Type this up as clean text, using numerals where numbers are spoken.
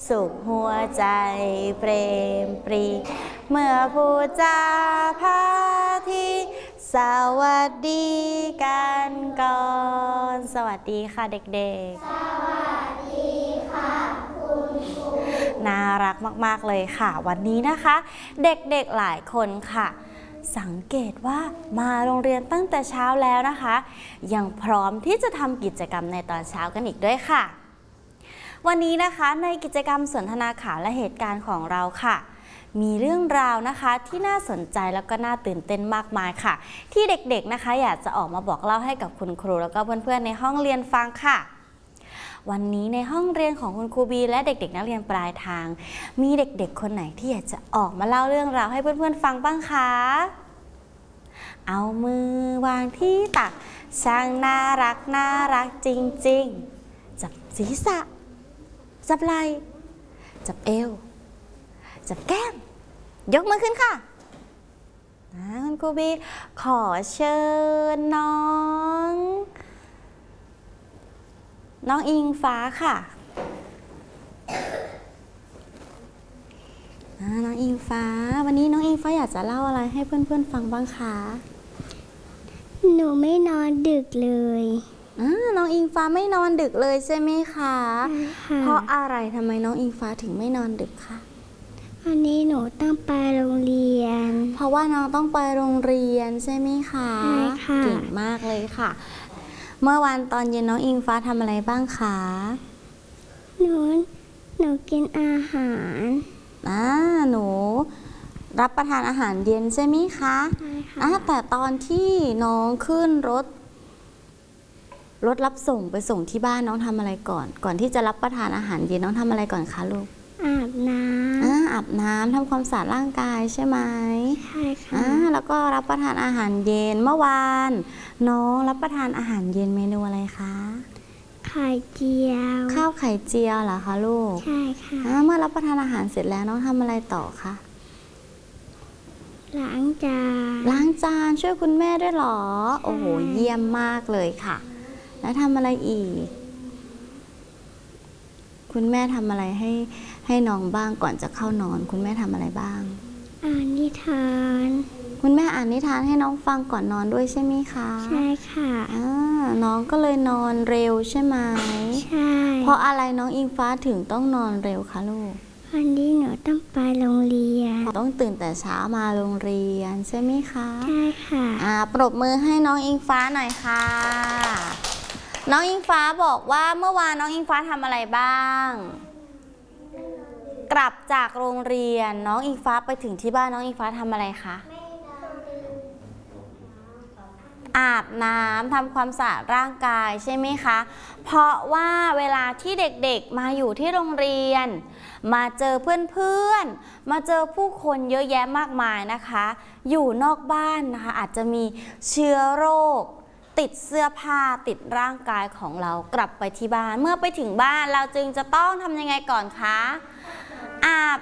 สุขหัวใจเปรมปรีเมื่อผู้จาพาทีสวัสดีกันก่อนสวัสดีค่ะเด็กๆสวัสดีค่ะคุณครูน่ารักมากๆเลยค่ะวันนี้นะคะเด็กๆหลายคนค่ะสังเกตว่ามาโรงเรียนตั้งแต่เช้าแล้วนะคะยังพร้อมที่จะทำกิจกรรมในตอนเช้ากันอีกด้วยค่ะวันนี้นะคะในกิจกรรมสนทนาข่าวและเหตุการณ์ของเราค่ะมีเรื่องราวนะคะที่น่าสนใจแล้วก็น่าตื่นเต้นมากมายค่ะที่เด็กๆนะคะอยากจะออกมาบอกเล่าให้กับคุณครูแล้วก็เพื่อนๆในห้องเรียนฟังค่ะวันนี้ในห้องเรียนของคุณครูบีและเด็กๆนักเรียนปลายทางมีเด็กๆคนไหนที่อยากจะออกมาเล่าเรื่องราวให้เพื่อนๆฟังบ้างคะเอามือวางที่ตักช่างน่ารักจริงๆจับศีรษะจับไหล่จับเอวจับแก้มยกมือขึ้นค่ะคุณครูบีขอเชิญน้องอิงฟ้าค่ะน้องอิงฟ้าวันนี้น้องอิงฟ้าอยากจะเล่าอะไรให้เพื่อนๆฟังบ้างคะหนูไม่นอนดึกเลยน้องอิงฟ้าไม่นอนดึกเลยใช่ไหมคะเพราะอะไรทำไมน้องอิงฟ้าถึงไม่นอนดึกคะวันนี้หนูต้องไปโรงเรียนเพราะว่าน้องต้องไปโรงเรียนใช่ไหมคะใช่ค่ะเก่งมากเลยค่ะเมื่อวันตอนเย็นน้องอิงฟ้าทำอะไรบ้างคะหนูกินอาหารหนูรับประทานอาหารเย็นใช่ไหมคะใช่ค่ะแต่ตอนที่น้องขึ้นรถรับส่งไปส่งที่บ้านน้องทำอะไรก่อนที่จะรับประทานอาหารเย็นน้องทำอะไรก่อนคะลูกอาบน้อาบน้ำทำความสะอาดร่างกายใช่ไหมใช่ค่ะแล้วก็รับประทานอาหารเย็นเมื่อวานน้องรับประทานอาหารเย็นเมนูอะไรคะไข่เจียวข้าวไข่เจียวเหรอคะลูกใช่ค่ะเมื่อรับประทานอาหารเสร็จแล้วน้องทำอะไรต่อคะล้างจานช่วยคุณแม่ด้วยเหรอโอ้โหเยี่ยมมากเลยค่ะแล้วทำอะไรอีกคุณแม่ทำอะไรให้น้องบ้างก่อนจะเข้านอนคุณแม่ทำอะไรบ้างอ่านนิทานคุณแม่อ่านนิทานให้น้องฟังก่อนนอนด้วยใช่ไหมคะใช่ค่ะน้องก็เลยนอนเร็วใช่ไหมใช่เพราะอะไรน้องอิงฟ้าถึงต้องนอนเร็วคะลูกวันนี้หนูต้องไปโรงเรียนต้องตื่นแต่เช้ามาโรงเรียนใช่ไหมคะใช่ค่ะปรบมือให้น้องอิงฟ้าหน่อยค่ะน้องอิงฟ้าบอกว่าเมื่อวานน้องอิงฟ้าทำอะไรบ้างกลับจากโรงเรียนน้องอิงฟ้าไปถึงที่บ้านน้องอิงฟ้าทำอะไรคะอาบน้ำทำความสะอาดร่างกายใช่ไหมคะเพราะว่าเวลาที่เด็กๆมาอยู่ที่โรงเรียนมาเจอเพื่อนๆมาเจอผู้คนเยอะแยะมากมายนะคะอยู่นอกบ้านนะคะอาจจะมีเชื้อโรคติดเสื้อผ้าติดร่างกายของเรากลับไปที่บ้านเมื่อไปถึงบ้านเราจึงจะต้องทำยังไงก่อนคะอาบ